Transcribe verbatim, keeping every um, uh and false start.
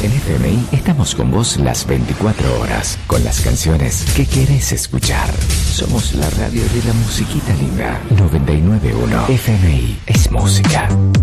En F M I estamos con vos las veinticuatro horas, con las canciones que querés escuchar. Somos la radio de la musiquita linda. noventa y nueve punto uno F M I es música.